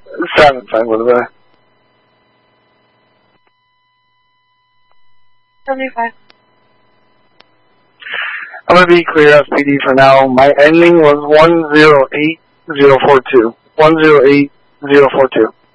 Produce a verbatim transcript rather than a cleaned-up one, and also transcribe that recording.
Seven, five, what about it? seventy-five. I'm going to be clear S P D for now. My ending was one zero eight zero four two. one zero eight zero four two.